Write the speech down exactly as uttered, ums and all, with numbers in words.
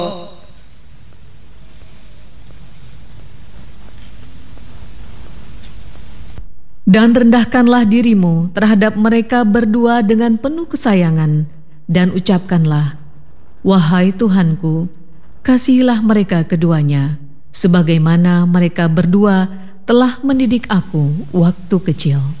Dan rendahkanlah dirimu terhadap mereka berdua dengan penuh kesayangan, dan ucapkanlah, wahai Tuhanku, kasihilah mereka keduanya, sebagaimana mereka berdua telah mendidik aku waktu kecil.